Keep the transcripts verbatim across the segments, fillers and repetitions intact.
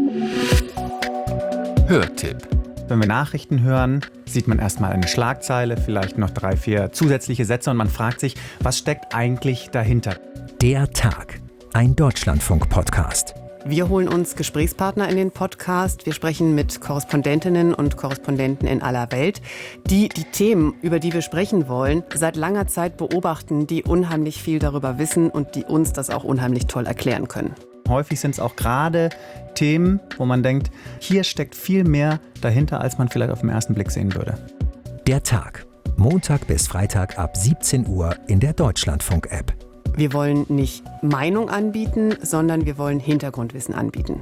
Hörtipp. Wenn wir Nachrichten hören, sieht man erstmal eine Schlagzeile, vielleicht noch drei, vier zusätzliche Sätze und man fragt sich, was steckt eigentlich dahinter? Der Tag. Ein Deutschlandfunk-Podcast. Wir holen uns Gesprächspartner in den Podcast. Wir sprechen mit Korrespondentinnen und Korrespondenten in aller Welt, die die Themen, über die wir sprechen wollen, seit langer Zeit beobachten, die unheimlich viel darüber wissen und die uns das auch unheimlich toll erklären können. Häufig sind es auch gerade Themen, wo man denkt, hier steckt viel mehr dahinter, als man vielleicht auf den ersten Blick sehen würde. Der Tag. Montag bis Freitag ab siebzehn Uhr in der Deutschlandfunk-App. Wir wollen nicht Meinung anbieten, sondern wir wollen Hintergrundwissen anbieten.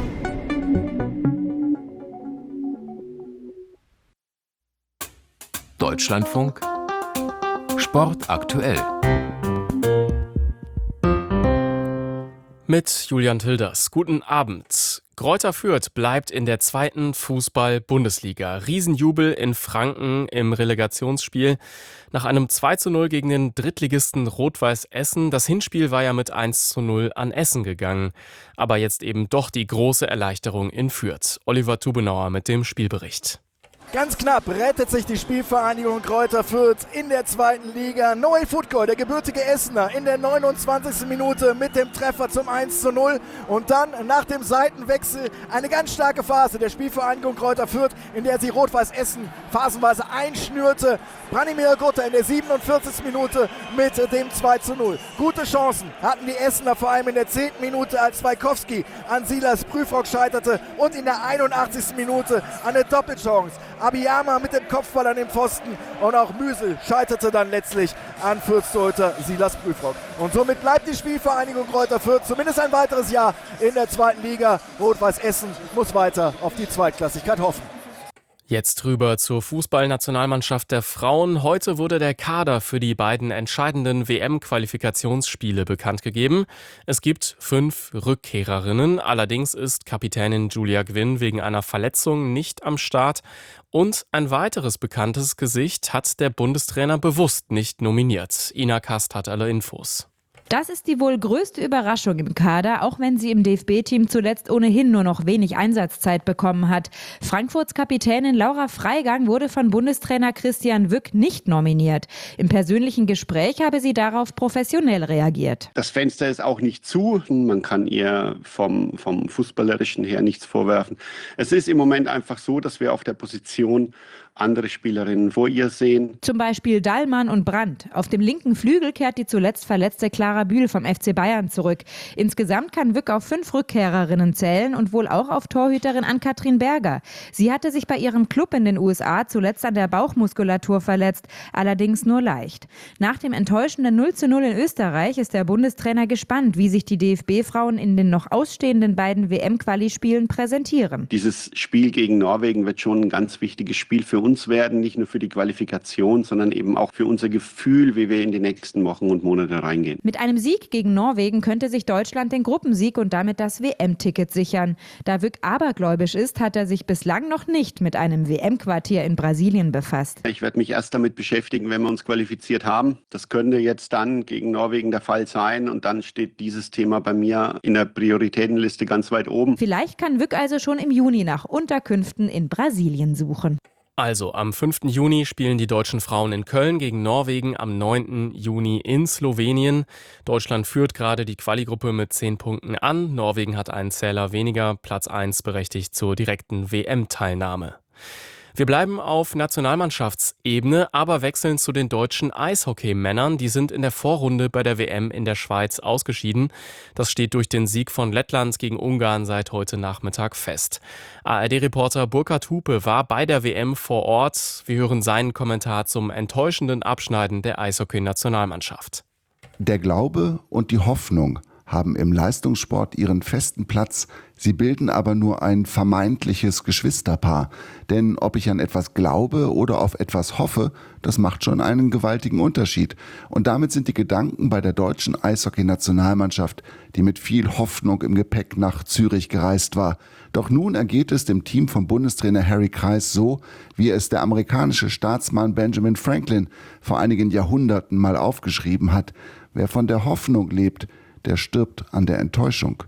Deutschlandfunk Sport aktuell. Mit Julian Tilders. Guten Abend. Greuther Fürth bleibt in der zweiten Fußball-Bundesliga. Riesenjubel in Franken im Relegationsspiel. Nach einem zwei zu null gegen den Drittligisten Rot-Weiß Essen. Das Hinspiel war ja mit eins zu null an Essen gegangen. Aber jetzt eben doch die große Erleichterung in Fürth. Oliver Tubenauer mit dem Spielbericht. Ganz knapp rettet sich die Spielvereinigung Greuther Fürth in der zweiten Liga. Noel Futgol, der gebürtige Essener, in der neunundzwanzigsten Minute mit dem Treffer zum eins zu null. Und dann nach dem Seitenwechsel eine ganz starke Phase der Spielvereinigung Greuther Fürth, in der sie Rot-Weiß Essen phasenweise einschnürte. Branimir Gutta in der siebenundvierzigsten Minute mit dem zwei zu null. Gute Chancen hatten die Essener vor allem in der zehnten Minute, als Wajkowski an Silas Prüfrock scheiterte, und in der einundachtzigsten Minute eine Doppelchance. Abiyama mit dem Kopfball an den Pfosten, und auch Müsel scheiterte dann letztlich an Fürth-Torhüter Silas Prüfrock. Und somit bleibt die Spielvereinigung Greuther Fürth zumindest ein weiteres Jahr in der zweiten Liga. Rot-Weiß Essen muss weiter auf die Zweitklassigkeit hoffen. Jetzt rüber zur Fußballnationalmannschaft der Frauen. Heute wurde der Kader für die beiden entscheidenden W M-Qualifikationsspiele bekannt gegeben. Es gibt fünf Rückkehrerinnen. Allerdings ist Kapitänin Julia Gwynn wegen einer Verletzung nicht am Start. Und ein weiteres bekanntes Gesicht hat der Bundestrainer bewusst nicht nominiert. Ina Kast hat alle Infos. Das ist die wohl größte Überraschung im Kader, auch wenn sie im D F B-Team zuletzt ohnehin nur noch wenig Einsatzzeit bekommen hat. Frankfurts Kapitänin Laura Freigang wurde von Bundestrainer Christian Wück nicht nominiert. Im persönlichen Gespräch habe sie darauf professionell reagiert. Das Fenster ist auch nicht zu. Man kann ihr vom, vom Fußballerischen her nichts vorwerfen. Es ist im Moment einfach so, dass wir auf der Position andere Spielerinnen vor ihr sehen. Zum Beispiel Dallmann und Brandt. Auf dem linken Flügel kehrt die zuletzt verletzte Clara Bühl vom F C Bayern zurück. Insgesamt kann Wück auf fünf Rückkehrerinnen zählen und wohl auch auf Torhüterin Ann-Kathrin Berger. Sie hatte sich bei ihrem Club in den U S A zuletzt an der Bauchmuskulatur verletzt, allerdings nur leicht. Nach dem enttäuschenden null zu null in Österreich ist der Bundestrainer gespannt, wie sich die D F B-Frauen in den noch ausstehenden beiden W M-Quali-Spielen präsentieren. Dieses Spiel gegen Norwegen wird schon ein ganz wichtiges Spiel für uns uns werden, nicht nur für die Qualifikation, sondern eben auch für unser Gefühl, wie wir in die nächsten Wochen und Monate reingehen. Mit einem Sieg gegen Norwegen könnte sich Deutschland den Gruppensieg und damit das W M-Ticket sichern. Da Wück abergläubisch ist, hat er sich bislang noch nicht mit einem W M-Quartier in Brasilien befasst. Ich werde mich erst damit beschäftigen, wenn wir uns qualifiziert haben. Das könnte jetzt dann gegen Norwegen der Fall sein, und dann steht dieses Thema bei mir in der Prioritätenliste ganz weit oben. Vielleicht kann Wück also schon im Juni nach Unterkünften in Brasilien suchen. Also, am fünften Juni spielen die deutschen Frauen in Köln gegen Norwegen, am neunten Juni in Slowenien. Deutschland führt gerade die Quali-Gruppe mit zehn Punkten an. Norwegen hat einen Zähler weniger, Platz eins berechtigt zur direkten W M-Teilnahme. Wir bleiben auf Nationalmannschaftsebene, aber wechseln zu den deutschen Eishockeymännern. Die sind in der Vorrunde bei der W M in der Schweiz ausgeschieden. Das steht durch den Sieg von Lettland gegen Ungarn seit heute Nachmittag fest. A R D-Reporter Burkhard Hupe war bei der W M vor Ort. Wir hören seinen Kommentar zum enttäuschenden Abschneiden der Eishockey-Nationalmannschaft. Der Glaube und die Hoffnung haben im Leistungssport ihren festen Platz. Sie bilden aber nur ein vermeintliches Geschwisterpaar. Denn ob ich an etwas glaube oder auf etwas hoffe, das macht schon einen gewaltigen Unterschied. Und damit sind die Gedanken bei der deutschen Eishockey-Nationalmannschaft, die mit viel Hoffnung im Gepäck nach Zürich gereist war. Doch nun ergeht es dem Team von Bundestrainer Harry Kreis so, wie es der amerikanische Staatsmann Benjamin Franklin vor einigen Jahrhunderten mal aufgeschrieben hat: Wer von der Hoffnung lebt, der stirbt an der Enttäuschung.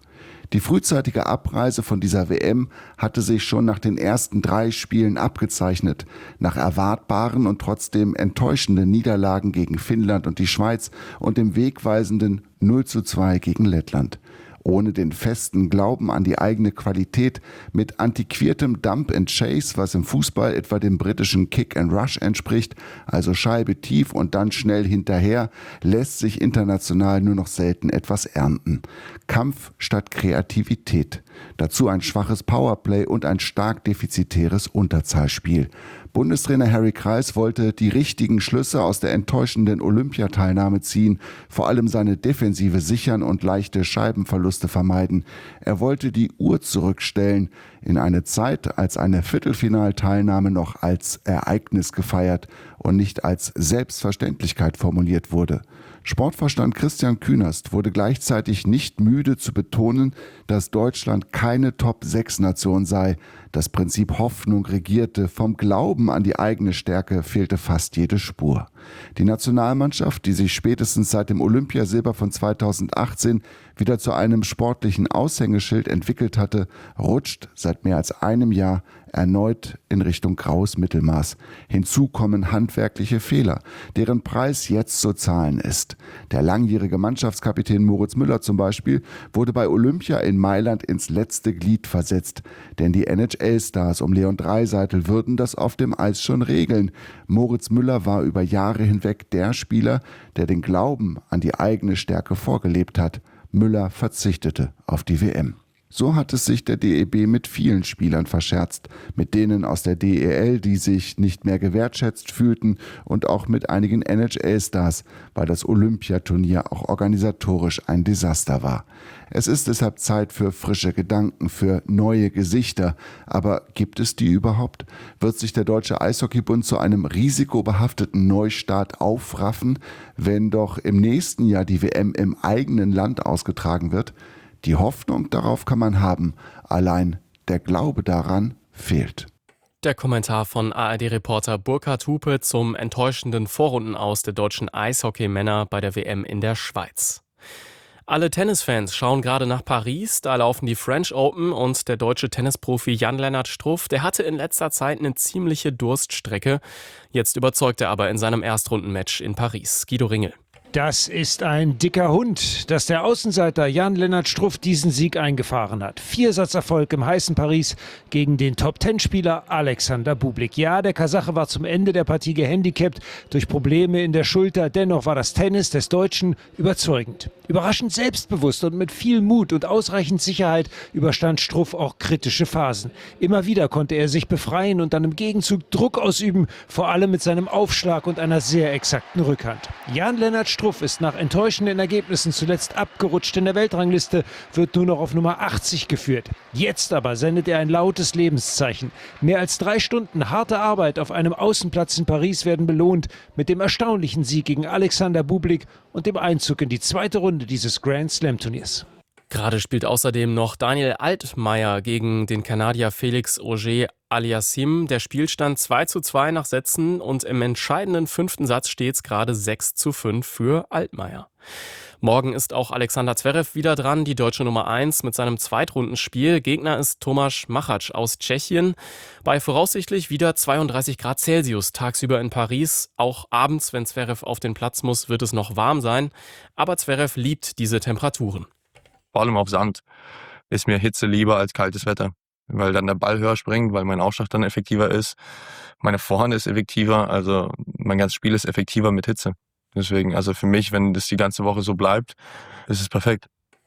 Die frühzeitige Abreise von dieser W M hatte sich schon nach den ersten drei Spielen abgezeichnet, nach erwartbaren und trotzdem enttäuschenden Niederlagen gegen Finnland und die Schweiz und dem wegweisenden null zu zwei gegen Lettland. Ohne den festen Glauben an die eigene Qualität, mit antiquiertem Dump and Chase, was im Fußball etwa dem britischen Kick and Rush entspricht, also Scheibe tief und dann schnell hinterher, lässt sich international nur noch selten etwas ernten. Kampf statt Kreativität. Dazu ein schwaches Powerplay und ein stark defizitäres Unterzahlspiel. Bundestrainer Harry Kreis wollte die richtigen Schlüsse aus der enttäuschenden Olympiateilnahme ziehen, vor allem seine Defensive sichern und leichte Scheibenverluste vermeiden. Er wollte die Uhr zurückstellen, in eine Zeit, als eine Viertelfinalteilnahme noch als Ereignis gefeiert und nicht als Selbstverständlichkeit formuliert wurde. Sportvorstand Christian Künast wurde gleichzeitig nicht müde zu betonen, dass Deutschland keine Top sechs Nation sei. Das Prinzip Hoffnung regierte, vom Glauben an die eigene Stärke fehlte fast jede Spur. Die Nationalmannschaft, die sich spätestens seit dem Olympiasilber von zweitausendachtzehn wieder zu einem sportlichen Aushängeschild entwickelt hatte, rutscht seit mehr als einem Jahr erneut in Richtung graues Mittelmaß. Hinzu kommen handwerkliche Fehler, deren Preis jetzt zu zahlen ist. Der langjährige Mannschaftskapitän Moritz Müller zum Beispiel wurde bei Olympia in Mailand ins letzte Glied versetzt, denn die N H L-Stars um Leon Draisaitl würden das auf dem Eis schon regeln. Moritz Müller war über Jahre hinweg der Spieler, der den Glauben an die eigene Stärke vorgelebt hat. Müller verzichtete auf die W M. So hat es sich der D E B mit vielen Spielern verscherzt, mit denen aus der D E L, die sich nicht mehr gewertschätzt fühlten, und auch mit einigen N H L-Stars, weil das Olympiaturnier auch organisatorisch ein Desaster war. Es ist deshalb Zeit für frische Gedanken, für neue Gesichter. Aber gibt es die überhaupt? Wird sich der Deutsche Eishockeybund zu einem risikobehafteten Neustart aufraffen, wenn doch im nächsten Jahr die W M im eigenen Land ausgetragen wird? Die Hoffnung darauf kann man haben, allein der Glaube daran fehlt. Der Kommentar von A R D-Reporter Burkhard Hupe zum enttäuschenden Vorrundenaus der deutschen Eishockeymänner bei der W M in der Schweiz. Alle Tennisfans schauen gerade nach Paris, da laufen die French Open und der deutsche Tennisprofi Jan-Lennart Struff, der hatte in letzter Zeit eine ziemliche Durststrecke. Jetzt überzeugt er aber in seinem Erstrundenmatch in Paris. Guido Ringel. Das ist ein dicker Hund, dass der Außenseiter Jan-Lennart Struff diesen Sieg eingefahren hat. Viersatzerfolg im heißen Paris gegen den Top-Ten-Spieler Alexander Bublik. Ja, der Kasache war zum Ende der Partie gehandicapt durch Probleme in der Schulter. Dennoch war das Tennis des Deutschen überzeugend. Überraschend selbstbewusst und mit viel Mut und ausreichend Sicherheit überstand Struff auch kritische Phasen. Immer wieder konnte er sich befreien und dann im Gegenzug Druck ausüben, vor allem mit seinem Aufschlag und einer sehr exakten Rückhand. Jan-Lennart Struff ist nach enttäuschenden Ergebnissen zuletzt abgerutscht in der Weltrangliste, wird nur noch auf Nummer achtzig geführt. Jetzt aber sendet er ein lautes Lebenszeichen. Mehr als drei Stunden harte Arbeit auf einem Außenplatz in Paris werden belohnt mit dem erstaunlichen Sieg gegen Alexander Bublik und dem Einzug in die zweite Runde dieses Grand Slam Turniers. Gerade spielt außerdem noch Daniel Altmaier gegen den Kanadier Felix Auger-Aliassime. Der Spielstand zwei zu zwei nach Sätzen und im entscheidenden fünften Satz steht es gerade sechs zu fünf für Altmaier. Morgen ist auch Alexander Zverev wieder dran, die deutsche Nummer eins mit seinem Zweitrundenspiel. Gegner ist Tomáš Machač aus Tschechien. Bei voraussichtlich wieder zweiunddreißig Grad Celsius tagsüber in Paris. Auch abends, wenn Zverev auf den Platz muss, wird es noch warm sein. Aber Zverev liebt diese Temperaturen. Vor allem auf Sand ist mir Hitze lieber als kaltes Wetter, weil dann der Ball höher springt, weil mein Aufschlag dann effektiver ist. Meine Vorhand ist effektiver, also mein ganzes Spiel ist effektiver mit Hitze. Deswegen, also für mich, wenn das die ganze Woche so bleibt, ist es perfekt.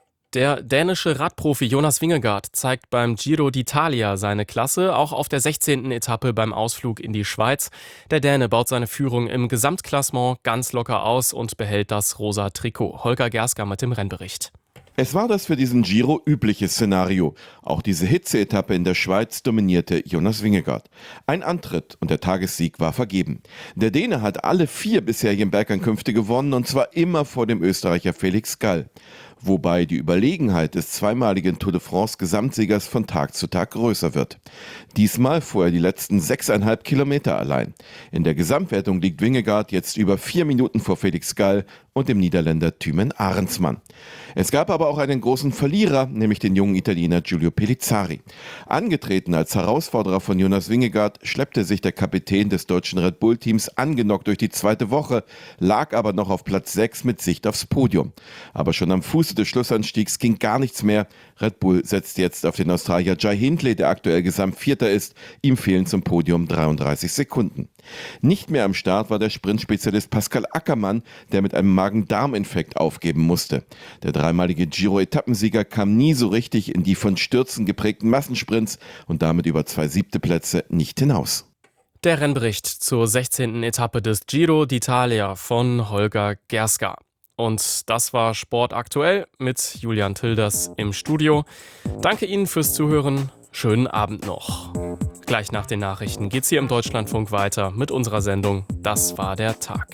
Der dänische Radprofi Jonas Vingegaard zeigt beim Giro d'Italia seine Klasse, auch auf der sechzehnten Etappe beim Ausflug in die Schweiz. Der Däne baut seine Führung im Gesamtklassement ganz locker aus und behält das rosa Trikot. Holger Gersker mit dem Rennbericht. Es war das für diesen Giro übliche Szenario. Auch diese Hitze-Etappe in der Schweiz dominierte Jonas Vingegaard. Ein Antritt und der Tagessieg war vergeben. Der Däne hat alle vier bisherigen Bergankünfte gewonnen und zwar immer vor dem Österreicher Felix Gall. wobei die Überlegenheit des zweimaligen Tour de France-Gesamtsiegers von Tag zu Tag größer wird. Diesmal fuhr er die letzten sechseinhalb Kilometer allein. In der Gesamtwertung liegt Vingegaard jetzt über vier Minuten vor Felix Gall und dem Niederländer Thymen Arendsman. Es gab aber auch einen großen Verlierer, nämlich den jungen Italiener Giulio Pellizzari. Angetreten als Herausforderer von Jonas Vingegaard schleppte sich der Kapitän des deutschen Red Bull-Teams angenockt durch die zweite Woche, lag aber noch auf Platz sechs mit Sicht aufs Podium. Aber schon am Fuße des Schlussanstiegs ging gar nichts mehr. Red Bull setzt jetzt auf den Australier Jai Hindley, der aktuell Gesamtvierter ist. Ihm fehlen zum Podium dreiunddreißig Sekunden. Nicht mehr am Start war der Sprintspezialist Pascal Ackermann, der mit einem Magen-Darm-Infekt aufgeben musste. Der dreimalige Giro-Etappensieger kam nie so richtig in die von Stürzen geprägten Massensprints und damit über zwei siebte Plätze nicht hinaus. Der Rennbericht zur sechzehnten Etappe des Giro d'Italia von Holger Gerska. Und das war Sport aktuell mit Julian Tilders im Studio. Danke Ihnen fürs Zuhören. Schönen Abend noch. Gleich nach den Nachrichten geht's hier im Deutschlandfunk weiter mit unserer Sendung Das war der Tag.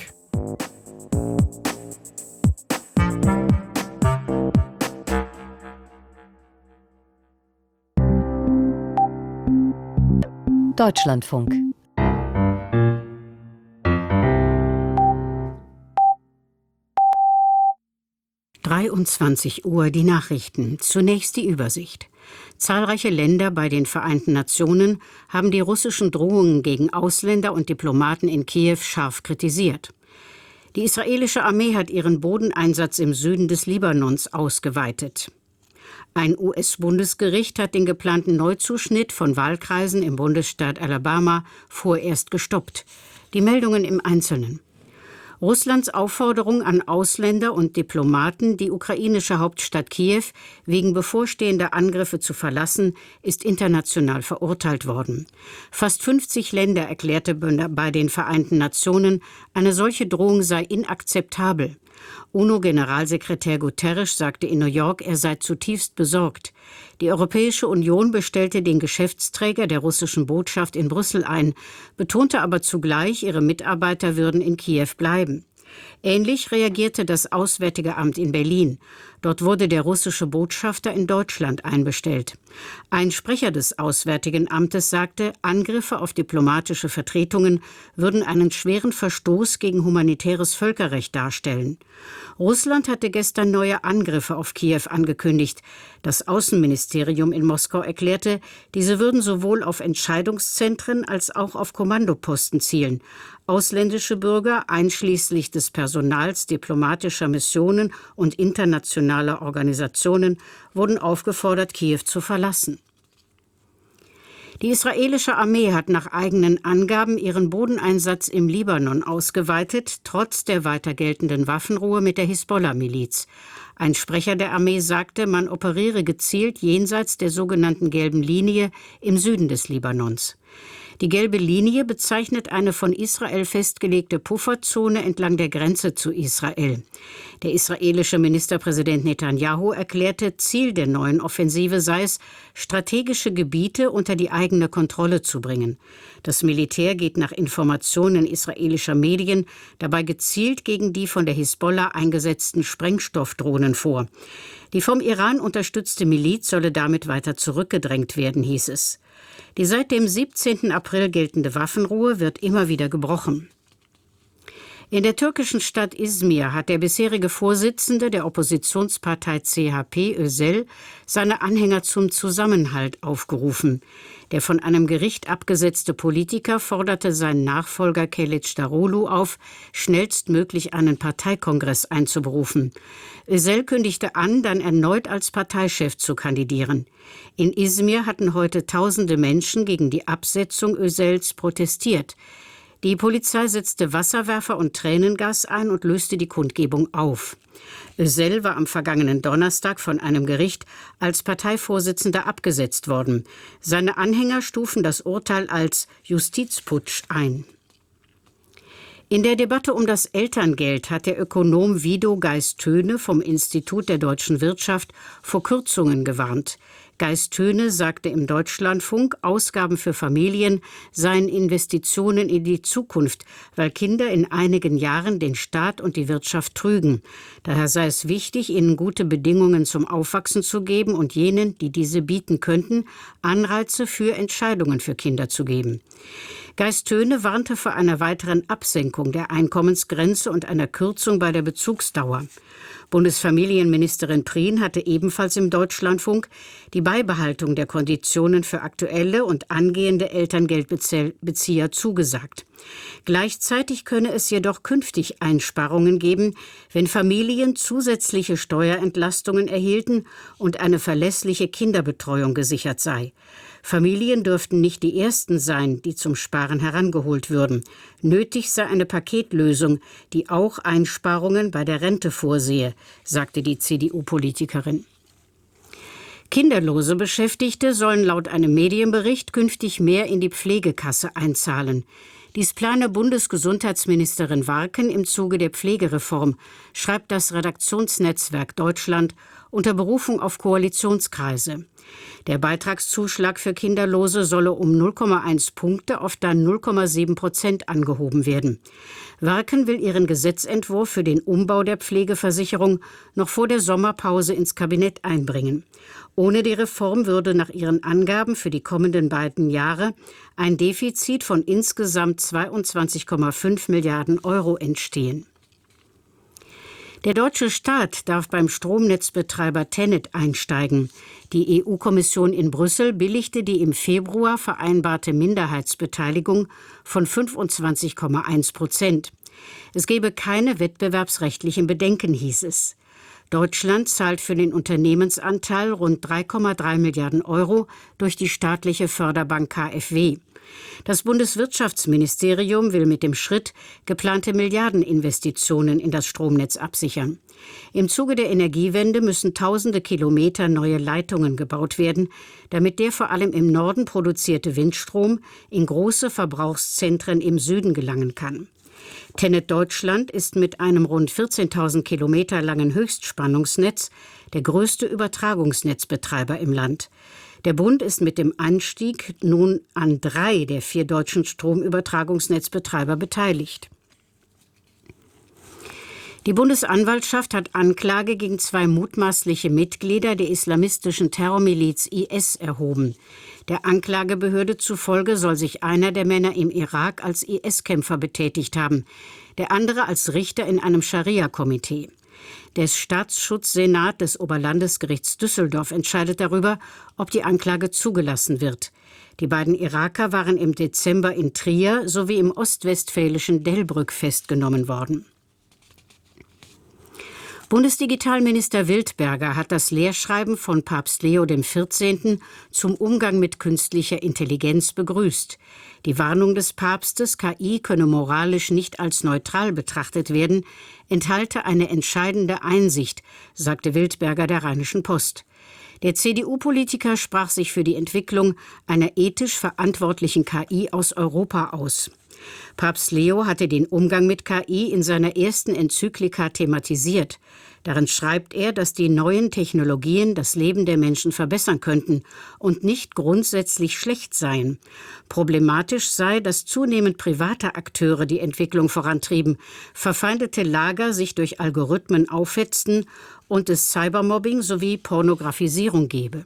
Deutschlandfunk. dreiundzwanzig Uhr die Nachrichten. Zunächst die Übersicht. Zahlreiche Länder bei den Vereinten Nationen haben die russischen Drohungen gegen Ausländer und Diplomaten in Kiew scharf kritisiert. Die israelische Armee hat ihren Bodeneinsatz im Süden des Libanons ausgeweitet. Ein U S-Bundesgericht hat den geplanten Neuzuschnitt von Wahlkreisen im Bundesstaat Alabama vorerst gestoppt. Die Meldungen im Einzelnen. Russlands Aufforderung an Ausländer und Diplomaten, die ukrainische Hauptstadt Kiew wegen bevorstehender Angriffe zu verlassen, ist international verurteilt worden. Fast fünfzig Länder erklärte bei den Vereinten Nationen, eine solche Drohung sei inakzeptabel. UNO-Generalsekretär Guterres sagte in New York, er sei zutiefst besorgt. Die Europäische Union bestellte den Geschäftsträger der russischen Botschaft in Brüssel ein, betonte aber zugleich, ihre Mitarbeiter würden in Kiew bleiben. Ähnlich reagierte das Auswärtige Amt in Berlin. Dort wurde der russische Botschafter in Deutschland einbestellt. Ein Sprecher des Auswärtigen Amtes sagte, Angriffe auf diplomatische Vertretungen würden einen schweren Verstoß gegen humanitäres Völkerrecht darstellen. Russland hatte gestern neue Angriffe auf Kiew angekündigt. Das Außenministerium in Moskau erklärte, diese würden sowohl auf Entscheidungszentren als auch auf Kommandoposten zielen. Ausländische Bürger, einschließlich des Personals diplomatischer Missionen und internationaler Organisationen, wurden aufgefordert, Kiew zu verlassen. Die israelische Armee hat nach eigenen Angaben ihren Bodeneinsatz im Libanon ausgeweitet, trotz der weiter geltenden Waffenruhe mit der Hisbollah-Miliz. Ein Sprecher der Armee sagte, man operiere gezielt jenseits der sogenannten gelben Linie im Süden des Libanons. Die gelbe Linie bezeichnet eine von Israel festgelegte Pufferzone entlang der Grenze zu Israel. Der israelische Ministerpräsident Netanyahu erklärte, Ziel der neuen Offensive sei es, strategische Gebiete unter die eigene Kontrolle zu bringen. Das Militär geht nach Informationen israelischer Medien dabei gezielt gegen die von der Hisbollah eingesetzten Sprengstoffdrohnen vor. Die vom Iran unterstützte Miliz solle damit weiter zurückgedrängt werden, hieß es. Die seit dem siebzehnten April geltende Waffenruhe wird immer wieder gebrochen. In der türkischen Stadt Izmir hat der bisherige Vorsitzende der Oppositionspartei C H P, Özel, seine Anhänger zum Zusammenhalt aufgerufen. Der von einem Gericht abgesetzte Politiker forderte seinen Nachfolger Kılıçdaroğlu auf, schnellstmöglich einen Parteikongress einzuberufen. Özel kündigte an, dann erneut als Parteichef zu kandidieren. In Izmir hatten heute tausende Menschen gegen die Absetzung Özels protestiert. Die Polizei setzte Wasserwerfer und Tränengas ein und löste die Kundgebung auf. Özel war am vergangenen Donnerstag von einem Gericht als Parteivorsitzender abgesetzt worden. Seine Anhänger stufen das Urteil als Justizputsch ein. In der Debatte um das Elterngeld hat der Ökonom Wido Geist-Töne vom Institut der deutschen Wirtschaft vor Kürzungen gewarnt. Geist Töne sagte im Deutschlandfunk, Ausgaben für Familien seien Investitionen in die Zukunft, weil Kinder in einigen Jahren den Staat und die Wirtschaft trügen. Daher sei es wichtig, ihnen gute Bedingungen zum Aufwachsen zu geben und jenen, die diese bieten könnten, Anreize für Entscheidungen für Kinder zu geben. Geist Töne warnte vor einer weiteren Absenkung der Einkommensgrenze und einer Kürzung bei der Bezugsdauer. Bundesfamilienministerin Prien hatte ebenfalls im Deutschlandfunk die Beibehaltung der Konditionen für aktuelle und angehende Elterngeldbezieher zugesagt. Gleichzeitig könne es jedoch künftig Einsparungen geben, wenn Familien zusätzliche Steuerentlastungen erhielten und eine verlässliche Kinderbetreuung gesichert sei. Familien dürften nicht die ersten sein, die zum Sparen herangeholt würden. Nötig sei eine Paketlösung, die auch Einsparungen bei der Rente vorsehe, sagte die C D U-Politikerin. Kinderlose Beschäftigte sollen laut einem Medienbericht künftig mehr in die Pflegekasse einzahlen. Dies plane Bundesgesundheitsministerin Warken im Zuge der Pflegereform, schreibt das Redaktionsnetzwerk Deutschland unter Berufung auf Koalitionskreise. Der Beitragszuschlag für Kinderlose solle um null Komma eins Punkte auf dann null Komma sieben Prozent angehoben werden. Warken will ihren Gesetzentwurf für den Umbau der Pflegeversicherung noch vor der Sommerpause ins Kabinett einbringen. Ohne die Reform würde nach ihren Angaben für die kommenden beiden Jahre ein Defizit von insgesamt zweiundzwanzig Komma fünf Milliarden Euro entstehen. Der deutsche Staat darf beim Stromnetzbetreiber TenneT einsteigen. Die E U-Kommission in Brüssel billigte die im Februar vereinbarte Minderheitsbeteiligung von fünfundzwanzig Komma eins Prozent. Es gebe keine wettbewerbsrechtlichen Bedenken, hieß es. Deutschland zahlt für den Unternehmensanteil rund drei Komma drei Milliarden Euro durch die staatliche Förderbank K f W. Das Bundeswirtschaftsministerium will mit dem Schritt geplante Milliardeninvestitionen in das Stromnetz absichern. Im Zuge der Energiewende müssen tausende Kilometer neue Leitungen gebaut werden, damit der vor allem im Norden produzierte Windstrom in große Verbrauchszentren im Süden gelangen kann. TenneT Deutschland ist mit einem rund vierzehntausend Kilometer langen Höchstspannungsnetz der größte Übertragungsnetzbetreiber im Land. Der Bund ist mit dem Anstieg nun an drei der vier deutschen Stromübertragungsnetzbetreiber beteiligt. Die Bundesanwaltschaft hat Anklage gegen zwei mutmaßliche Mitglieder der islamistischen Terrormiliz I S erhoben. Der Anklagebehörde zufolge soll sich einer der Männer im Irak als I S-Kämpfer betätigt haben, der andere als Richter in einem Scharia-Komitee. Der Staatsschutzsenat des Oberlandesgerichts Düsseldorf entscheidet darüber, ob die Anklage zugelassen wird. Die beiden Iraker waren im Dezember in Trier sowie im ostwestfälischen Delbrück festgenommen worden. Bundesdigitalminister Wildberger hat das Lehrschreiben von Papst Leo der vierzehnte. Zum Umgang mit künstlicher Intelligenz begrüßt. Die Warnung des Papstes, K I könne moralisch nicht als neutral betrachtet werden, enthalte eine entscheidende Einsicht, sagte Wildberger der Rheinischen Post. Der C D U-Politiker sprach sich für die Entwicklung einer ethisch verantwortlichen K I aus Europa aus. Papst Leo hatte den Umgang mit K I in seiner ersten Enzyklika thematisiert. Darin schreibt er, dass die neuen Technologien das Leben der Menschen verbessern könnten und nicht grundsätzlich schlecht seien. Problematisch sei, dass zunehmend private Akteure die Entwicklung vorantrieben, verfeindete Lager sich durch Algorithmen aufhetzten und es Cybermobbing sowie Pornografisierung gebe.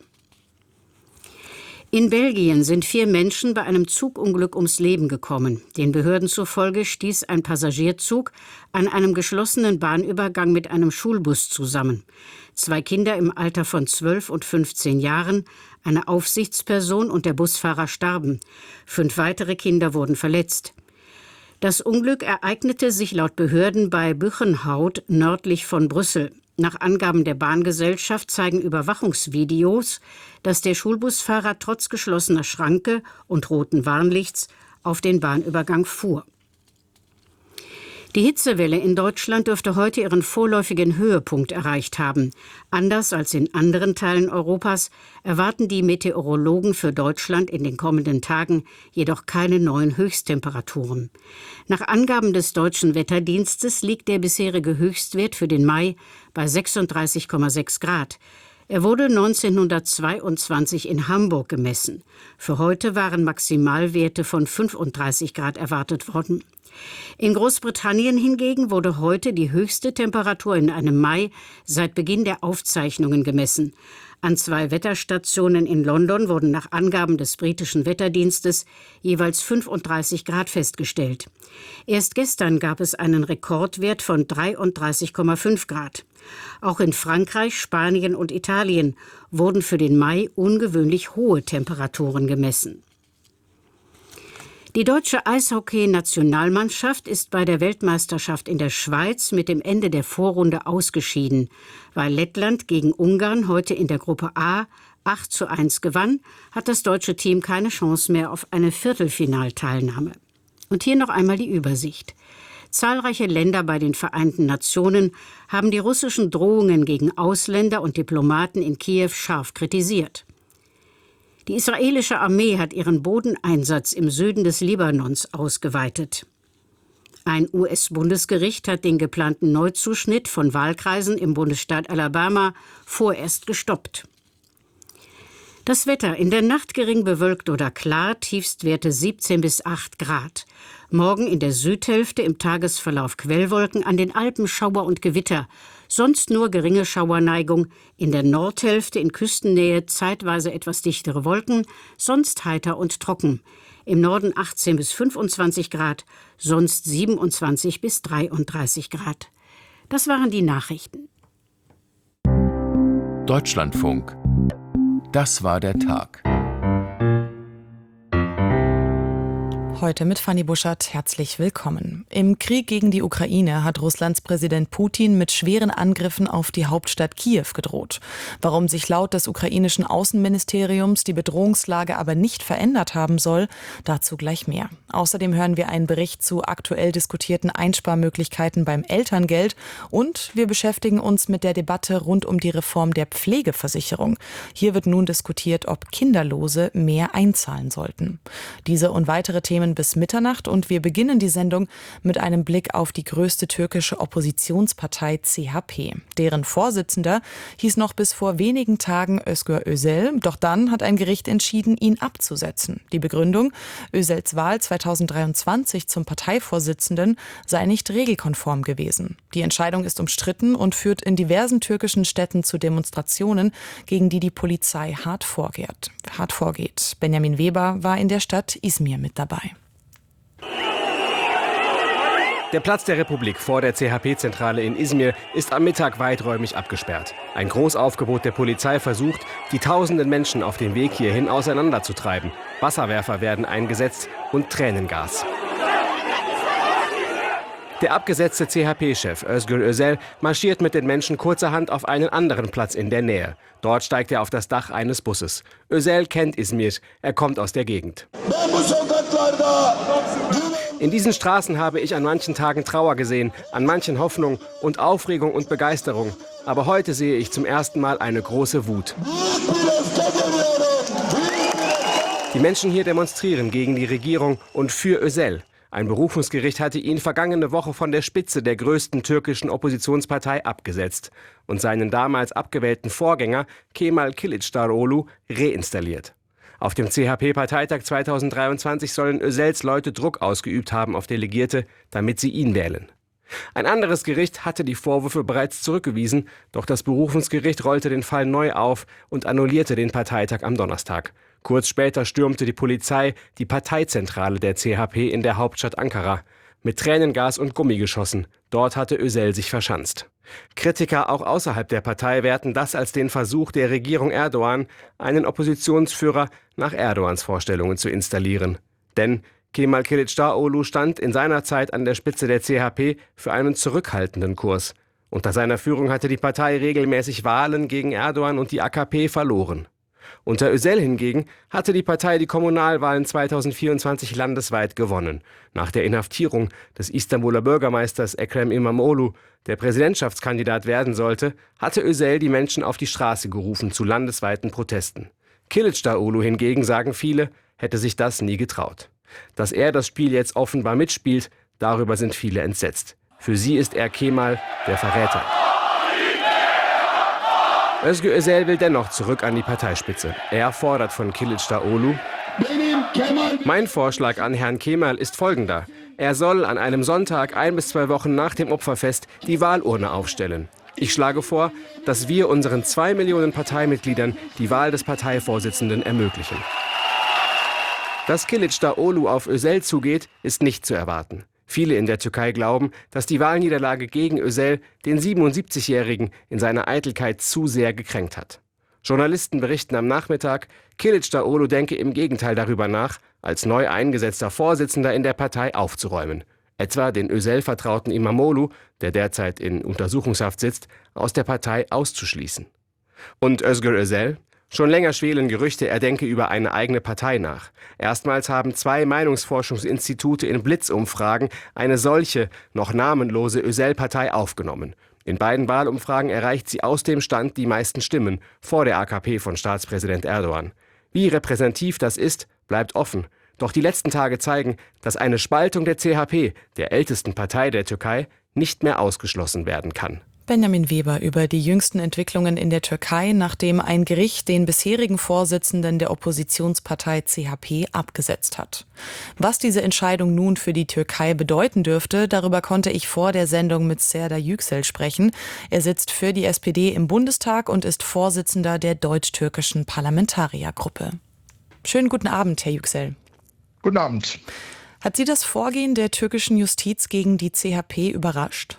In Belgien sind vier Menschen bei einem Zugunglück ums Leben gekommen. Den Behörden zufolge stieß ein Passagierzug an einem geschlossenen Bahnübergang mit einem Schulbus zusammen. Zwei Kinder im Alter von zwölf und fünfzehn Jahren, eine Aufsichtsperson und der Busfahrer starben. Fünf weitere Kinder wurden verletzt. Das Unglück ereignete sich laut Behörden bei Buchenhout nördlich von Brüssel. Nach Angaben der Bahngesellschaft zeigen Überwachungsvideos, dass der Schulbusfahrer trotz geschlossener Schranke und roten Warnlichts auf den Bahnübergang fuhr. Die Hitzewelle in Deutschland dürfte heute ihren vorläufigen Höhepunkt erreicht haben. Anders als in anderen Teilen Europas erwarten die Meteorologen für Deutschland in den kommenden Tagen jedoch keine neuen Höchsttemperaturen. Nach Angaben des Deutschen Wetterdienstes liegt der bisherige Höchstwert für den Mai bei sechsunddreißig Komma sechs Grad. Er wurde neunzehnhundertzweiundzwanzig in Hamburg gemessen. Für heute waren Maximalwerte von fünfunddreißig Grad erwartet worden. In Großbritannien hingegen wurde heute die höchste Temperatur in einem Mai seit Beginn der Aufzeichnungen gemessen. An zwei Wetterstationen in London wurden nach Angaben des britischen Wetterdienstes jeweils fünfunddreißig Grad festgestellt. Erst gestern gab es einen Rekordwert von dreiunddreißig Komma fünf Grad. Auch in Frankreich, Spanien und Italien wurden für den Mai ungewöhnlich hohe Temperaturen gemessen. Die deutsche Eishockey-Nationalmannschaft ist bei der Weltmeisterschaft in der Schweiz mit dem Ende der Vorrunde ausgeschieden. Weil Lettland gegen Ungarn heute in der Gruppe A acht zu eins gewann, hat das deutsche Team keine Chance mehr auf eine Viertelfinalteilnahme. Und hier noch einmal die Übersicht. Zahlreiche Länder bei den Vereinten Nationen haben die russischen Drohungen gegen Ausländer und Diplomaten in Kiew scharf kritisiert. Die israelische Armee hat ihren Bodeneinsatz im Süden des Libanons ausgeweitet. Ein U S-Bundesgericht hat den geplanten Neuzuschnitt von Wahlkreisen im Bundesstaat Alabama vorerst gestoppt. Das Wetter: in der Nacht gering bewölkt oder klar, Tiefstwerte siebzehn bis acht Grad. Morgen in der Südhälfte im Tagesverlauf Quellwolken, an den Alpen Schauer und Gewitter. Sonst nur geringe Schauerneigung. In der Nordhälfte in Küstennähe zeitweise etwas dichtere Wolken, sonst heiter und trocken. Im Norden achtzehn bis fünfundzwanzig Grad, sonst siebenundzwanzig bis dreiunddreißig Grad. Das waren die Nachrichten. Deutschlandfunk. Das war der Tag. Heute mit Fanny Buschert. Herzlich willkommen. Im Krieg gegen die Ukraine hat Russlands Präsident Putin mit schweren Angriffen auf die Hauptstadt Kiew gedroht. Warum sich laut des ukrainischen Außenministeriums die Bedrohungslage aber nicht verändert haben soll, dazu gleich mehr. Außerdem hören wir einen Bericht zu aktuell diskutierten Einsparmöglichkeiten beim Elterngeld und wir beschäftigen uns mit der Debatte rund um die Reform der Pflegeversicherung. Hier wird nun diskutiert, ob Kinderlose mehr einzahlen sollten. Diese und weitere Themen bis Mitternacht und wir beginnen die Sendung mit einem Blick auf die größte türkische Oppositionspartei C H P. Deren Vorsitzender hieß noch bis vor wenigen Tagen Özgür Özel, doch dann hat ein Gericht entschieden, ihn abzusetzen. Die Begründung: Özels Wahl zweitausenddreiundzwanzig zum Parteivorsitzenden sei nicht regelkonform gewesen. Die Entscheidung ist umstritten und führt in diversen türkischen Städten zu Demonstrationen, gegen die die Polizei hart vorgeht. Hart vorgeht. Benjamin Weber war in der Stadt Izmir mit dabei. Der Platz der Republik vor der C H P-Zentrale in Izmir ist am Mittag weiträumig abgesperrt. Ein Großaufgebot der Polizei versucht, die tausenden Menschen auf dem Weg hierhin auseinanderzutreiben. Wasserwerfer werden eingesetzt und Tränengas. Der abgesetzte C H P-Chef Özgür Özel marschiert mit den Menschen kurzerhand auf einen anderen Platz in der Nähe. Dort steigt er auf das Dach eines Busses. Özel kennt Izmir, er kommt aus der Gegend. In diesen Straßen habe ich an manchen Tagen Trauer gesehen, an manchen Hoffnung und Aufregung und Begeisterung. Aber heute sehe ich zum ersten Mal eine große Wut. Die Menschen hier demonstrieren gegen die Regierung und für Özel. Ein Berufungsgericht hatte ihn vergangene Woche von der Spitze der größten türkischen Oppositionspartei abgesetzt und seinen damals abgewählten Vorgänger Kemal Kılıçdaroğlu reinstalliert. Auf dem C H P-Parteitag zweitausenddreiundzwanzig sollen Özels Leute Druck ausgeübt haben auf Delegierte, damit sie ihn wählen. Ein anderes Gericht hatte die Vorwürfe bereits zurückgewiesen, doch das Berufungsgericht rollte den Fall neu auf und annullierte den Parteitag am Donnerstag. Kurz später stürmte die Polizei die Parteizentrale der C H P in der Hauptstadt Ankara. Mit Tränengas und Gummigeschossen. Dort hatte Özel sich verschanzt. Kritiker auch außerhalb der Partei werten das als den Versuch der Regierung Erdogan, einen Oppositionsführer nach Erdogans Vorstellungen zu installieren. Denn Kemal Kılıçdaroğlu stand in seiner Zeit an der Spitze der C H P für einen zurückhaltenden Kurs. Unter seiner Führung hatte die Partei regelmäßig Wahlen gegen Erdogan und die A K P verloren. Unter Özel hingegen hatte die Partei die Kommunalwahlen zweitausendvierundzwanzig landesweit gewonnen. Nach der Inhaftierung des Istanbuler Bürgermeisters Ekrem İmamoğlu, der Präsidentschaftskandidat werden sollte, hatte Özel die Menschen auf die Straße gerufen zu landesweiten Protesten. Kılıçdaroğlu hingegen, sagen viele, hätte sich das nie getraut. Dass er das Spiel jetzt offenbar mitspielt, darüber sind viele entsetzt. Für sie ist er Kemal, der Verräter. Özgür Özel will dennoch zurück an die Parteispitze. Er fordert von Kılıçdaroğlu: Mein Vorschlag an Herrn Kemal ist folgender. Er soll an einem Sonntag ein bis zwei Wochen nach dem Opferfest die Wahlurne aufstellen. Ich schlage vor, dass wir unseren zwei Millionen Parteimitgliedern die Wahl des Parteivorsitzenden ermöglichen. Dass Kılıçdaroğlu auf Özel zugeht, ist nicht zu erwarten. Viele in der Türkei glauben, dass die Wahlniederlage gegen Özel den siebenundsiebzigjährigen in seiner Eitelkeit zu sehr gekränkt hat. Journalisten berichten am Nachmittag, Kılıçdaroğlu denke im Gegenteil darüber nach, als neu eingesetzter Vorsitzender in der Partei aufzuräumen. Etwa den Özel-Vertrauten İmamoğlu, der derzeit in Untersuchungshaft sitzt, aus der Partei auszuschließen. Und Özgür Özel? Schon länger schwelen Gerüchte, er denke über eine eigene Partei nach. Erstmals haben zwei Meinungsforschungsinstitute in Blitzumfragen eine solche, noch namenlose Özel-Partei aufgenommen. In beiden Wahlumfragen erreicht sie aus dem Stand die meisten Stimmen, vor der A K P von Staatspräsident Erdogan. Wie repräsentativ das ist, bleibt offen. Doch die letzten Tage zeigen, dass eine Spaltung der C H P, der ältesten Partei der Türkei, nicht mehr ausgeschlossen werden kann. Benjamin Weber über die jüngsten Entwicklungen in der Türkei, nachdem ein Gericht den bisherigen Vorsitzenden der Oppositionspartei C H P abgesetzt hat. Was diese Entscheidung nun für die Türkei bedeuten dürfte, darüber konnte ich vor der Sendung mit Serdar Yüksel sprechen. Er sitzt für die S P D im Bundestag und ist Vorsitzender der deutsch-türkischen Parlamentariergruppe. Schönen guten Abend, Herr Yüksel. Guten Abend. Hat Sie das Vorgehen der türkischen Justiz gegen die C H P überrascht?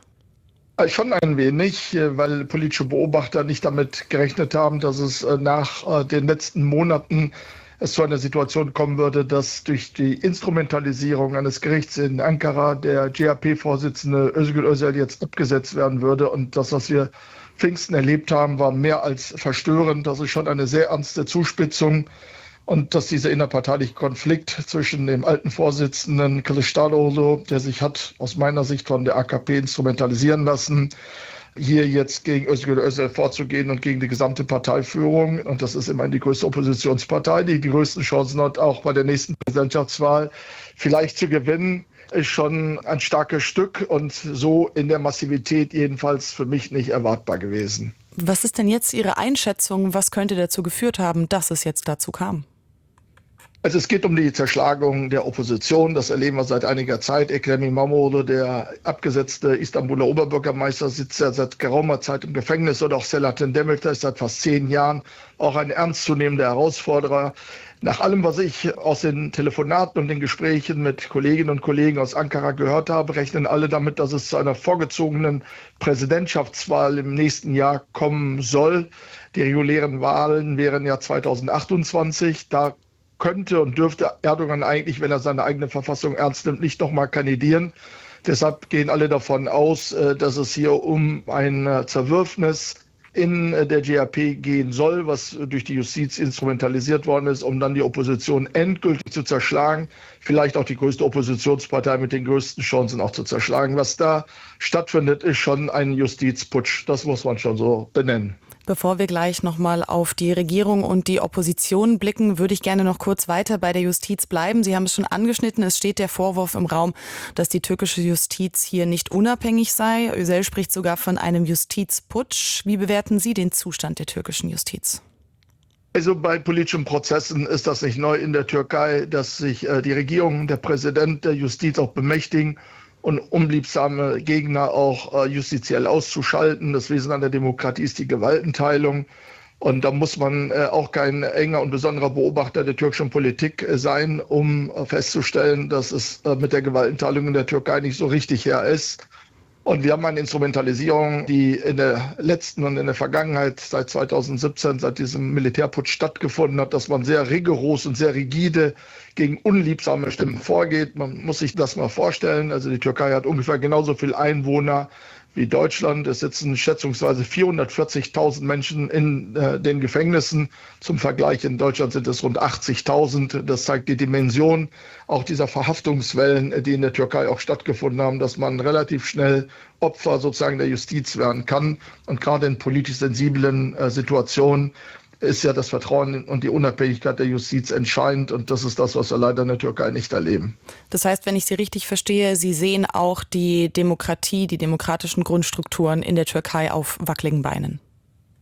Schon ein wenig, weil politische Beobachter nicht damit gerechnet haben, dass es nach den letzten Monaten es zu einer Situation kommen würde, dass durch die Instrumentalisierung eines Gerichts in Ankara der C H P-Vorsitzende Özgür Özel jetzt abgesetzt werden würde. Und das, was wir Pfingsten erlebt haben, war mehr als verstörend. Das ist schon eine sehr ernste Zuspitzung. Und dass dieser innerparteiliche Konflikt zwischen dem alten Vorsitzenden Kılıçdaroğlu, der sich hat aus meiner Sicht von der A K P instrumentalisieren lassen, hier jetzt gegen Özgür Özel vorzugehen und gegen die gesamte Parteiführung. Und das ist immerhin die größte Oppositionspartei, die die größten Chancen hat, auch bei der nächsten Präsidentschaftswahl vielleicht zu gewinnen, ist schon ein starkes Stück und so in der Massivität jedenfalls für mich nicht erwartbar gewesen. Was ist denn jetzt Ihre Einschätzung? Was könnte dazu geführt haben, dass es jetzt dazu kam? Also es geht um die Zerschlagung der Opposition. Das erleben wir seit einiger Zeit. Ekrem İmamoğlu, der abgesetzte Istanbuler Oberbürgermeister, sitzt ja seit geraumer Zeit im Gefängnis. Oder auch Selahattin Demirtas seit fast zehn Jahren auch ein ernstzunehmender Herausforderer. Nach allem, was ich aus den Telefonaten und den Gesprächen mit Kolleginnen und Kollegen aus Ankara gehört habe, rechnen alle damit, dass es zu einer vorgezogenen Präsidentschaftswahl im nächsten Jahr kommen soll. Die regulären Wahlen wären ja zweitausendachtundzwanzig. Da könnte und dürfte Erdogan eigentlich, wenn er seine eigene Verfassung ernst nimmt, nicht nochmal kandidieren. Deshalb gehen alle davon aus, dass es hier um ein Zerwürfnis in der G H P gehen soll, was durch die Justiz instrumentalisiert worden ist, um dann die Opposition endgültig zu zerschlagen, vielleicht auch die größte Oppositionspartei mit den größten Chancen auch zu zerschlagen. Was da stattfindet, ist schon ein Justizputsch. Das muss man schon so benennen. Bevor wir gleich nochmal auf die Regierung und die Opposition blicken, würde ich gerne noch kurz weiter bei der Justiz bleiben. Sie haben es schon angeschnitten, es steht der Vorwurf im Raum, dass die türkische Justiz hier nicht unabhängig sei. Özel spricht sogar von einem Justizputsch. Wie bewerten Sie den Zustand der türkischen Justiz? Also bei politischen Prozessen ist das nicht neu in der Türkei, dass sich äh, die Regierung, der Präsident der Justiz auch bemächtigen und unliebsame Gegner auch äh, justiziell auszuschalten. Das Wesen an der Demokratie ist die Gewaltenteilung. Und da muss man äh, auch kein enger und besonderer Beobachter der türkischen Politik äh, sein, um äh, festzustellen, dass es äh, mit der Gewaltenteilung in der Türkei nicht so richtig her ist. Und wir haben eine Instrumentalisierung, die in der letzten und in der Vergangenheit seit zweitausendsiebzehn, seit diesem Militärputsch stattgefunden hat, dass man sehr rigoros und sehr rigide gegen unliebsame Stimmen vorgeht. Man muss sich das mal vorstellen. Also die Türkei hat ungefähr genauso viel Einwohner wie Deutschland. Es sitzen schätzungsweise vierhundertvierzigtausend Menschen in äh, den Gefängnissen. Zum Vergleich, in Deutschland sind es rund achtzigtausend. Das zeigt die Dimension auch dieser Verhaftungswellen, die in der Türkei auch stattgefunden haben, dass man relativ schnell Opfer sozusagen der Justiz werden kann. Und gerade in politisch sensiblen äh, Situationen ist ja das Vertrauen und die Unabhängigkeit der Justiz entscheidend. Und das ist das, was wir leider in der Türkei nicht erleben. Das heißt, wenn ich Sie richtig verstehe, Sie sehen auch die Demokratie, die demokratischen Grundstrukturen in der Türkei auf wackeligen Beinen.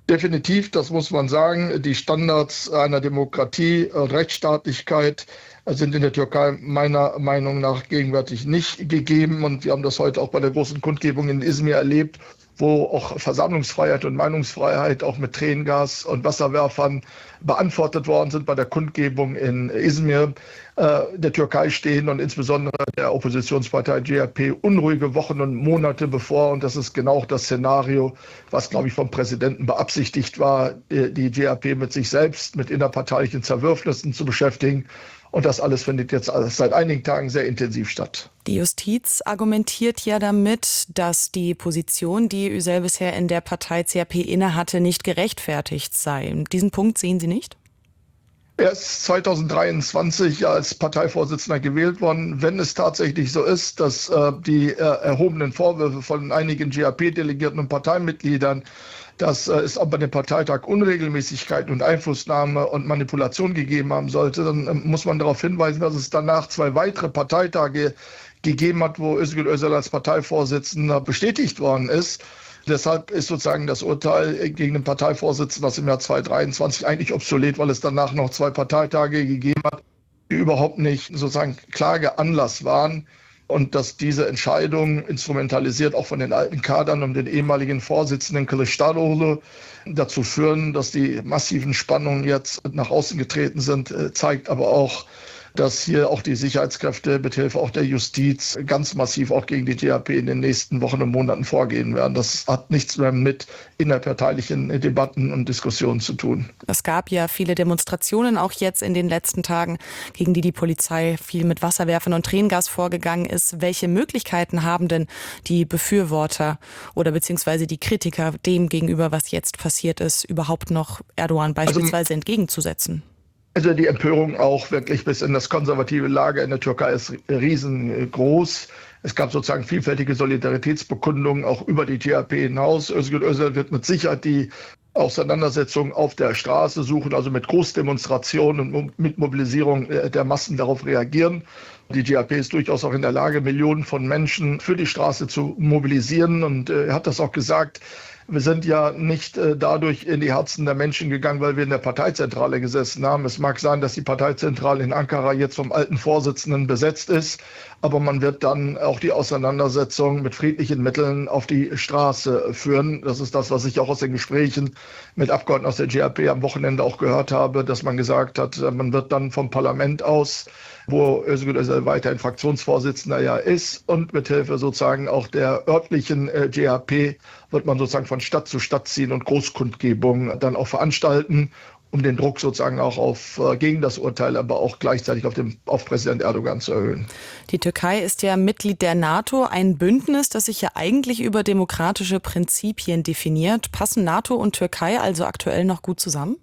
Definitiv, das muss man sagen. Die Standards einer Demokratie und Rechtsstaatlichkeit sind in der Türkei meiner Meinung nach gegenwärtig nicht gegeben. Und wir haben das heute auch bei der großen Kundgebung in Izmir erlebt, wo auch Versammlungsfreiheit und Meinungsfreiheit auch mit Tränengas und Wasserwerfern beantwortet worden sind bei der Kundgebung in Izmir. Äh, der Türkei stehen und insbesondere der Oppositionspartei J H P unruhige Wochen und Monate bevor. Und das ist genau das Szenario, was, glaube ich, vom Präsidenten beabsichtigt war, die, die J H P mit sich selbst, mit innerparteilichen Zerwürfnissen zu beschäftigen. Und das alles findet jetzt seit einigen Tagen sehr intensiv statt. Die Justiz argumentiert ja damit, dass die Position, die Özel bisher in der Partei C H P innehatte, nicht gerechtfertigt sei. Diesen Punkt sehen Sie nicht? Er ist zweitausenddreiundzwanzig als Parteivorsitzender gewählt worden. Wenn es tatsächlich so ist, dass äh, die äh, erhobenen Vorwürfe von einigen J H P-Delegierten und Parteimitgliedern, dass äh, es aber den Parteitag Unregelmäßigkeiten und Einflussnahme und Manipulation gegeben haben sollte, dann äh, muss man darauf hinweisen, dass es danach zwei weitere Parteitage gegeben hat, wo Özgür Özel als Parteivorsitzender bestätigt worden ist. Deshalb ist sozusagen das Urteil gegen den Parteivorsitzenden aus dem Jahr zweitausenddreiundzwanzig eigentlich obsolet, weil es danach noch zwei Parteitage gegeben hat, die überhaupt nicht sozusagen Klageanlass waren. Und dass diese Entscheidung instrumentalisiert auch von den alten Kadern um den ehemaligen Vorsitzenden Kılıçdaroğlu dazu führen, dass die massiven Spannungen jetzt nach außen getreten sind, zeigt aber auch, dass hier auch die Sicherheitskräfte mithilfe auch der Justiz ganz massiv auch gegen die J H P in den nächsten Wochen und Monaten vorgehen werden. Das hat nichts mehr mit innerparteilichen Debatten und Diskussionen zu tun. Es gab ja viele Demonstrationen auch jetzt in den letzten Tagen, gegen die die Polizei viel mit Wasserwerfern und Tränengas vorgegangen ist. Welche Möglichkeiten haben denn die Befürworter oder beziehungsweise die Kritiker dem gegenüber, was jetzt passiert ist, überhaupt noch Erdogan beispielsweise also, entgegenzusetzen? Also die Empörung auch wirklich bis in das konservative Lager in der Türkei ist riesengroß. Es gab sozusagen vielfältige Solidaritätsbekundungen auch über die J H P hinaus. Özgür Özel wird mit Sicherheit die Auseinandersetzung auf der Straße suchen, also mit Großdemonstrationen und mit Mobilisierung der Massen darauf reagieren. Die J H P ist durchaus auch in der Lage, Millionen von Menschen für die Straße zu mobilisieren. Und er hat das auch gesagt. Wir sind ja nicht äh, dadurch in die Herzen der Menschen gegangen, weil wir in der Parteizentrale gesessen haben. Es mag sein, dass die Parteizentrale in Ankara jetzt vom alten Vorsitzenden besetzt ist, aber man wird dann auch die Auseinandersetzung mit friedlichen Mitteln auf die Straße führen. Das ist das, was ich auch aus den Gesprächen mit Abgeordneten aus der J H P am Wochenende auch gehört habe, dass man gesagt hat, man wird dann vom Parlament aus, wo Özgür Özel weiterhin Fraktionsvorsitzender ja ist, und mithilfe sozusagen auch der örtlichen äh, J H P wird man sozusagen von Stadt zu Stadt ziehen und Großkundgebungen dann auch veranstalten, um den Druck sozusagen auch auf äh, gegen das Urteil, aber auch gleichzeitig auf, den, auf Präsident Erdogan zu erhöhen. Die Türkei ist ja Mitglied der NATO, ein Bündnis, das sich ja eigentlich über demokratische Prinzipien definiert. Passen NATO und Türkei also aktuell noch gut zusammen?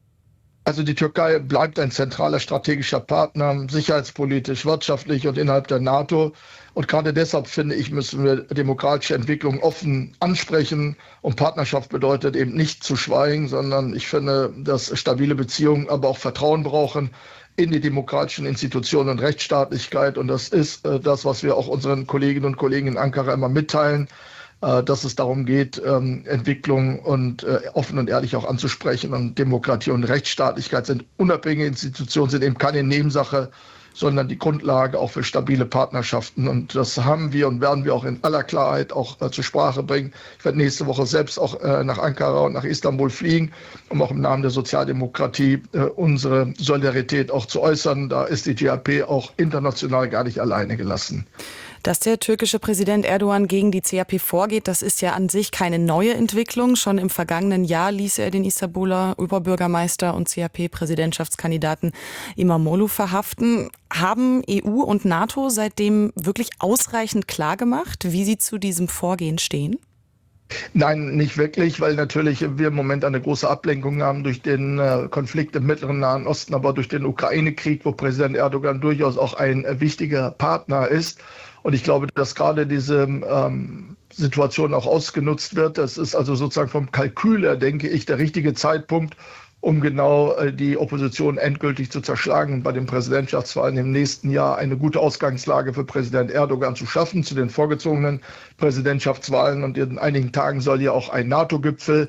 Also die Türkei bleibt ein zentraler strategischer Partner, sicherheitspolitisch, wirtschaftlich und innerhalb der NATO. Und gerade deshalb, finde ich, müssen wir demokratische Entwicklung offen ansprechen. Und Partnerschaft bedeutet eben nicht zu schweigen, sondern ich finde, dass stabile Beziehungen aber auch Vertrauen brauchen in die demokratischen Institutionen und Rechtsstaatlichkeit. Und das ist äh, das, was wir auch unseren Kolleginnen und Kollegen in Ankara immer mitteilen, dass es darum geht, Entwicklung und offen und ehrlich auch anzusprechen. Und Demokratie und Rechtsstaatlichkeit sind unabhängige Institutionen, sind eben keine Nebensache, sondern die Grundlage auch für stabile Partnerschaften. Und das haben wir und werden wir auch in aller Klarheit auch zur Sprache bringen. Ich werde nächste Woche selbst auch nach Ankara und nach Istanbul fliegen, um auch im Namen der Sozialdemokratie unsere Solidarität auch zu äußern. Da ist die J H P auch international gar nicht alleine gelassen. Dass der türkische Präsident Erdogan gegen die C H P vorgeht, das ist ja an sich keine neue Entwicklung. Schon im vergangenen Jahr ließ er den Istanbuler Oberbürgermeister und C H P-Präsidentschaftskandidaten İmamoğlu verhaften. Haben E U und NATO seitdem wirklich ausreichend klargemacht, wie sie zu diesem Vorgehen stehen? Nein, nicht wirklich, weil natürlich wir im Moment eine große Ablenkung haben durch den äh, Konflikt im Mittleren Nahen Osten, aber durch den Ukraine-Krieg, wo Präsident Erdogan durchaus auch ein äh, wichtiger Partner ist. Und ich glaube, dass gerade diese ähm, Situation auch ausgenutzt wird. Das ist also sozusagen vom Kalkül her, denke ich, der richtige Zeitpunkt, um genau äh, die Opposition endgültig zu zerschlagen und bei den Präsidentschaftswahlen im nächsten Jahr eine gute Ausgangslage für Präsident Erdogan zu schaffen, zu den vorgezogenen Präsidentschaftswahlen. Und in einigen Tagen soll ja auch ein NATO-Gipfel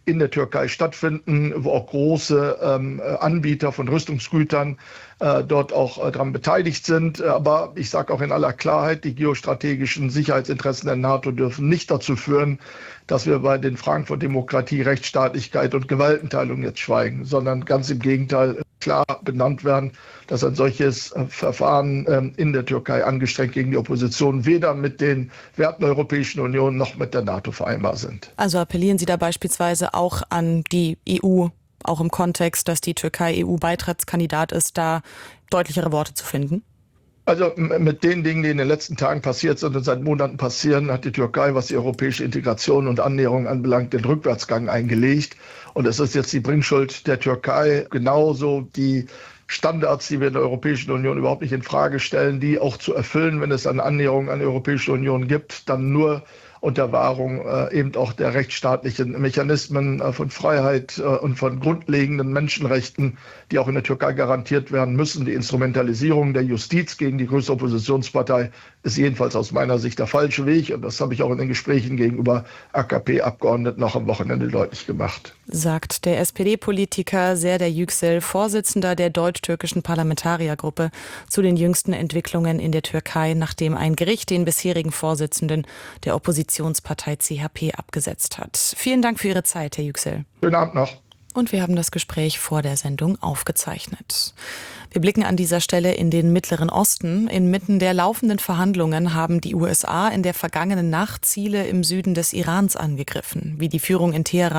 in der Türkei stattfinden, wo auch große ähm, Anbieter von Rüstungsgütern äh, dort auch äh, daran beteiligt sind. Aber ich sage auch in aller Klarheit, die geostrategischen Sicherheitsinteressen der NATO dürfen nicht dazu führen, dass wir bei den Fragen von Demokratie, Rechtsstaatlichkeit und Gewaltenteilung jetzt schweigen, sondern ganz im Gegenteil klar benannt werden, dass ein solches äh, Verfahren äh, in der Türkei angestrengt gegen die Opposition weder mit den Werten der Europäischen Union noch mit der NATO vereinbar sind. Also appellieren Sie da beispielsweise auch an die E U, auch im Kontext, dass die Türkei E U-Beitrittskandidat ist, da deutlichere Worte zu finden? Also mit den Dingen, die in den letzten Tagen passiert sind und seit Monaten passieren, hat die Türkei, was die europäische Integration und Annäherung anbelangt, den Rückwärtsgang eingelegt. Und es ist jetzt die Bringschuld der Türkei, genauso die Standards, die wir in der Europäischen Union überhaupt nicht in Frage stellen, die auch zu erfüllen, wenn es eine Annäherung an die Europäische Union gibt, dann nur unter Wahrung äh, eben auch der rechtsstaatlichen Mechanismen äh, von Freiheit äh, und von grundlegenden Menschenrechten, die auch in der Türkei garantiert werden müssen. Die Instrumentalisierung der Justiz gegen die größte Oppositionspartei ist jedenfalls aus meiner Sicht der falsche Weg. Und das habe ich auch in den Gesprächen gegenüber A K P-Abgeordneten noch am Wochenende deutlich gemacht. Sagt der S P D-Politiker Serdar Yüksel, Vorsitzender der deutsch-türkischen Parlamentariergruppe, zu den jüngsten Entwicklungen in der Türkei, nachdem ein Gericht den bisherigen Vorsitzenden der Oppositionspartei C H P abgesetzt hat. Vielen Dank für Ihre Zeit, Herr Yüksel. Schönen Abend noch. Und wir haben das Gespräch vor der Sendung aufgezeichnet. Wir blicken an dieser Stelle in den Mittleren Osten. Inmitten der laufenden Verhandlungen haben die U S A in der vergangenen Nacht Ziele im Süden des Irans angegriffen, wie die Führung in Teheran